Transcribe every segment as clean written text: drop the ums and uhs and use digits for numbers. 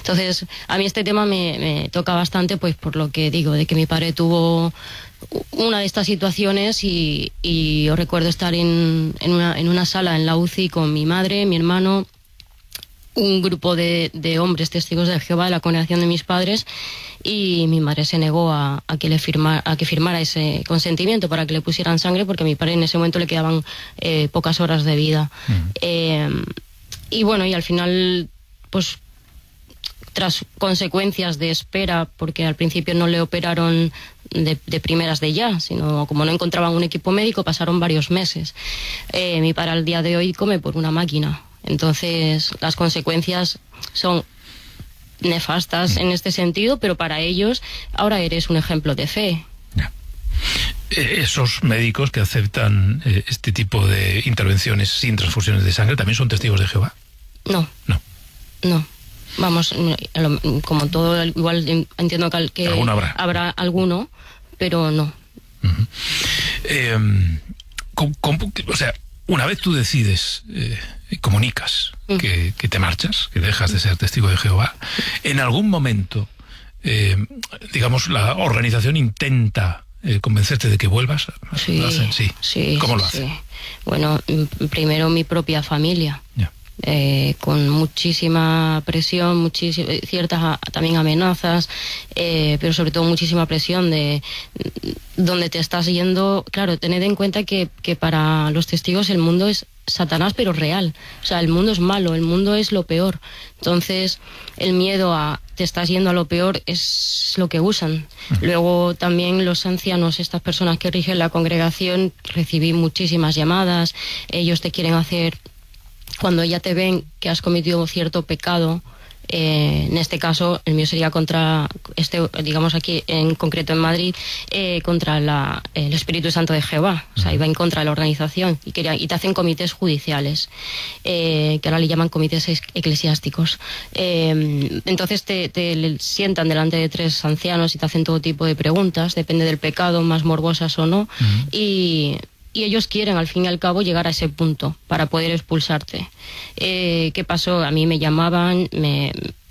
Entonces, a mí este tema me toca bastante, pues por lo que digo, de que mi padre tuvo una de estas situaciones y yo recuerdo estar en una sala en la UCI con mi madre, mi hermano, un grupo de hombres testigos de Jehová de la congregación de mis padres, y mi madre se negó a que firmara ese consentimiento para que le pusieran sangre, porque a mi padre en ese momento le quedaban pocas horas de vida. Y bueno, y al final, pues tras consecuencias de espera, porque al principio no le operaron de primeras de ya, sino como no encontraban un equipo médico, pasaron varios meses. Mi padre al día de hoy come por una máquina. Entonces las consecuencias son nefastas en este sentido, pero para ellos ahora eres un ejemplo de fe. Esos médicos que aceptan este tipo de intervenciones sin transfusiones de sangre también son testigos de Jehová. No. Vamos, como todo, igual entiendo que habrá alguno, pero no. O sea, una vez tú decides, comunicas que te marchas, que dejas de ser testigo de Jehová, en algún momento, digamos, la organización intenta convencerte de que vuelvas. Sí, ¿Lo hacen? Sí. ¿Cómo lo hacen? Sí. Bueno, primero mi propia familia. Ya. Con muchísima presión, ciertas también amenazas, pero sobre todo muchísima presión de donde te estás yendo. Claro, tened en cuenta que para los testigos el mundo es Satanás, pero real. O sea, el mundo es malo, el mundo es lo peor. Entonces, el miedo a te estás yendo a lo peor es lo que usan. Luego también los ancianos, estas personas que rigen la congregación, recibí muchísimas llamadas. Ellos te quieren hacer, cuando ya te ven que has cometido cierto pecado, en este caso el mío sería contra, digamos aquí en concreto en Madrid, contra el Espíritu Santo de Jehová. O sea, iba en contra de la organización y te hacen comités judiciales, que ahora le llaman comités eclesiásticos. Entonces te sientan delante de 3 ancianos y te hacen todo tipo de preguntas, depende del pecado, más morbosas o no, y ellos quieren, al fin y al cabo, llegar a ese punto para poder expulsarte. ¿Qué pasó? A mí me llamaban, me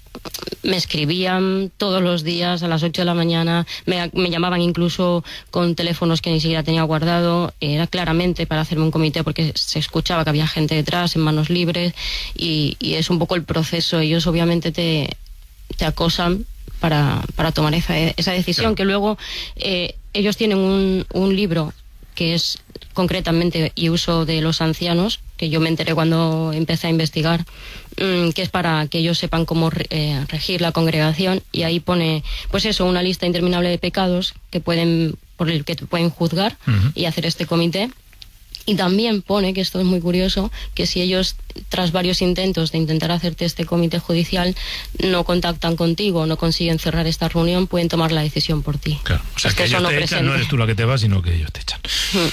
escribían todos los días a las 8 de la mañana, me llamaban incluso con teléfonos que ni siquiera tenía guardado. Era claramente para hacerme un comité, porque se escuchaba que había gente detrás, en manos libres, y es un poco el proceso. Ellos obviamente te acosan para tomar esa decisión, que luego ellos tienen un libro que es concretamente y uso de los ancianos, que yo me enteré cuando empecé a investigar, que es para que ellos sepan cómo regir la congregación, y ahí pone, pues eso, una lista interminable de pecados por el que te pueden juzgar y hacer este comité. Y también pone, que esto es muy curioso, que si ellos, tras varios intentos de intentar hacerte este comité judicial, no contactan contigo, no consiguen cerrar esta reunión, pueden tomar la decisión por ti. Claro, o sea, que ellos te echan, no eres tú la que te vas, sino que ellos te echan.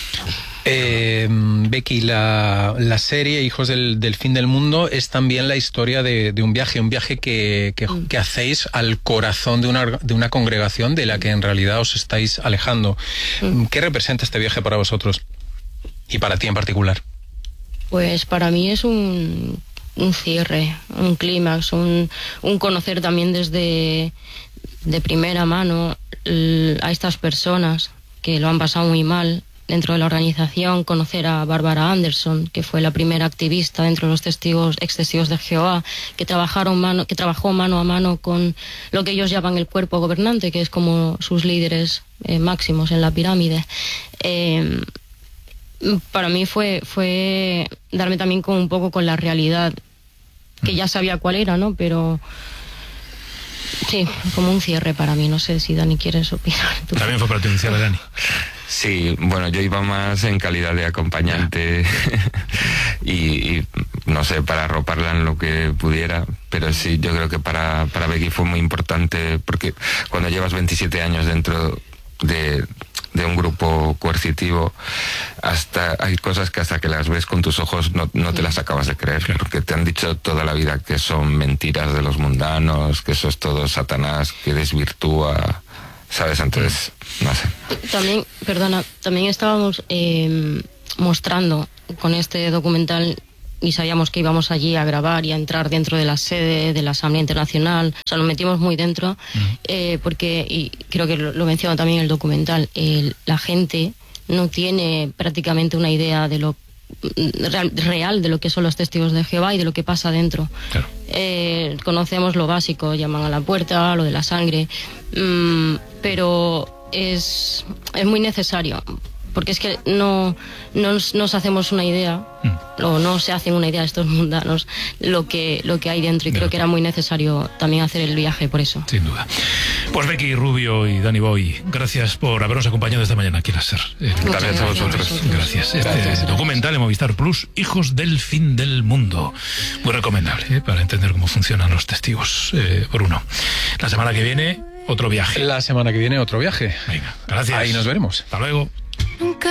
Becky, la serie Hijos del Fin del Mundo es también la historia de un viaje que hacéis al corazón de una congregación de la que en realidad os estáis alejando. ¿Qué representa este viaje para vosotros? Y para ti en particular. Pues para mí es un cierre, un clímax, un conocer también de primera mano a estas personas que lo han pasado muy mal dentro de la organización, conocer a Barbara Anderson, que fue la primera activista dentro de los ex testigos de Jehová, que trabajó mano a mano con lo que ellos llaman el cuerpo gobernante, que es como sus líderes máximos en la pirámide. Para mí fue darme también un poco con la realidad, que ya sabía cuál era, ¿no? Pero sí, como un cierre para mí. No sé si Dani quieres opinar. También fue para ti un cierre, Dani. Sí, bueno, yo iba más en calidad de acompañante y no sé, para arroparla en lo que pudiera, pero sí, yo creo que para Becky fue muy importante, porque cuando llevas 27 años dentro de un grupo coercitivo, hay cosas que hasta que las ves con tus ojos no te las acabas de creer, porque te han dicho toda la vida que son mentiras de los mundanos, que eso es todo Satanás, que desvirtúa, ¿sabes? Entonces, no sé. También estábamos mostrando con este documental y sabíamos que íbamos allí a grabar y a entrar dentro de la sede de la Asamblea Internacional. O sea, nos metimos muy dentro, porque, y creo que lo menciono también en el documental, la gente no tiene prácticamente una idea de lo real de lo que son los testigos de Jehová y de lo que pasa dentro. Claro. Conocemos lo básico, llaman a la puerta, lo de la sangre, pero es muy necesario, porque es que no nos hacemos una idea, o no se hacen una idea de estos mundanos lo que hay dentro, y creo que era muy necesario también hacer el viaje por eso. Sin duda. Pues Becky Rubio y Dani Boy, gracias por habernos acompañado esta mañana aquí en la SER. Gracias a vosotros. Gracias. Este documental en Movistar Plus, Hijos del Fin del Mundo. Muy recomendable, para entender cómo funcionan los testigos, por uno. La semana que viene, otro viaje. La semana que viene, otro viaje. Venga, gracias. Ahí nos veremos. Hasta luego. Nunca